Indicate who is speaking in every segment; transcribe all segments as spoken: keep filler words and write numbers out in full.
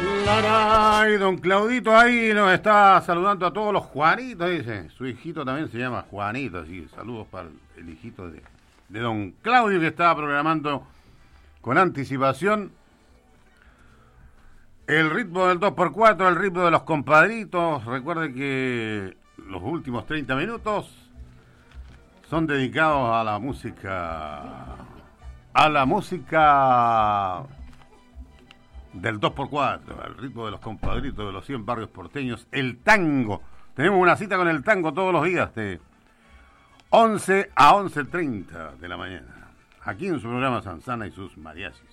Speaker 1: Ay, don Claudito ahí nos está saludando a todos los Juanitos, dice. Su hijito también se llama Juanito, así que saludos para el hijito de, de don Claudio, que estaba programando con anticipación el ritmo del dos por cuatro, el ritmo de los compadritos. Recuerde que los últimos treinta minutos son dedicados a la música, a la música del dos por cuatro, al ritmo de los compadritos de los cien barrios porteños, el tango. Tenemos una cita con el tango todos los días de once a once treinta de la mañana, aquí en su programa Sansana y sus mariachis.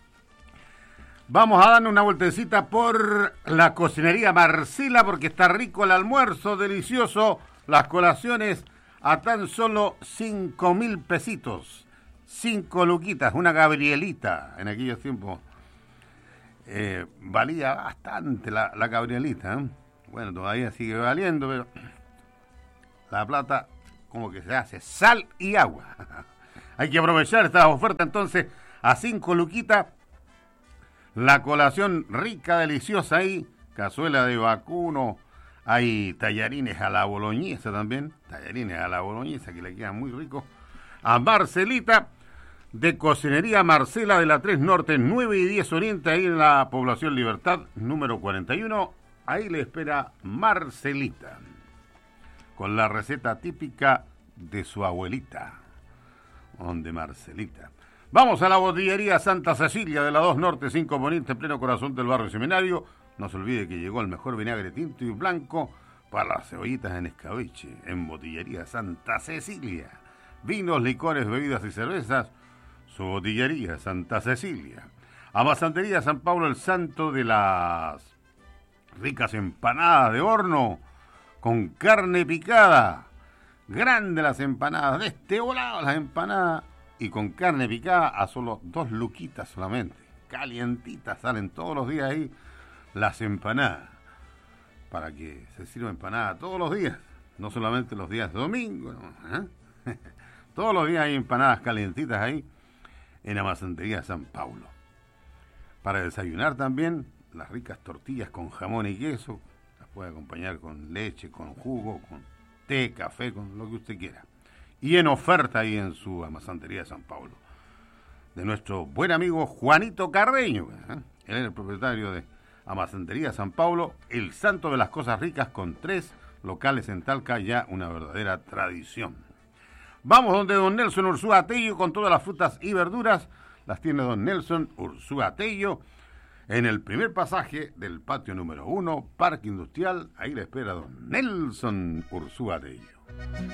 Speaker 1: Vamos a darle una vueltecita por la cocinería Marcela, porque está rico el almuerzo, delicioso, las colaciones a tan solo cinco mil pesitos, cinco luquitas, una Gabrielita. En aquellos tiempos eh, valía bastante la, la Gabrielita, ¿eh? Bueno, todavía sigue valiendo, pero la plata como que se hace sal y agua. Hay que aprovechar esta oferta entonces a cinco luquitas. La colación rica, deliciosa ahí, cazuela de vacuno, hay tallarines a la boloñesa también, tallarines a la boloñesa que le quedan muy ricos. A Marcelita, de Cocinería Marcela de la tres Norte, nueve y diez Oriente, ahí en la población Libertad, número cuarenta y uno, ahí le espera Marcelita, con la receta típica de su abuelita, donde Marcelita. Vamos a la botillería Santa Cecilia de la dos Norte, cinco Poniente, en pleno corazón del barrio Seminario. No se olvide que llegó el mejor vinagre tinto y blanco para las cebollitas en escabeche, en botillería Santa Cecilia. Vinos, licores, bebidas y cervezas, su botillería Santa Cecilia. Amasantería San Pablo, el santo de las ricas empanadas de horno con carne picada. Grande las empanadas, de este volado las empanadas. Y con carne picada a solo dos luquitas solamente. Calientitas, salen todos los días ahí las empanadas. Para que se sirva empanada todos los días. No solamente los días de domingo. ¿no? ¿Eh? Todos los días hay empanadas calientitas ahí en Amasantería San Paulo. Para desayunar también, las ricas tortillas con jamón y queso. Las puede acompañar con leche, con jugo, con té, café, con lo que usted quiera. Y en oferta ahí en su Amasantería San Pablo, de nuestro buen amigo Juanito Carreño. ¿eh? Él es el propietario de Amasantería San Pablo, el santo de las cosas ricas, con tres locales en Talca, ya una verdadera tradición. Vamos donde don Nelson Ursúa Tello, con todas las frutas y verduras, las tiene don Nelson Ursúa Tello, en el primer pasaje del patio número uno, Parque Industrial. Ahí le espera don Nelson Ursúa Tello.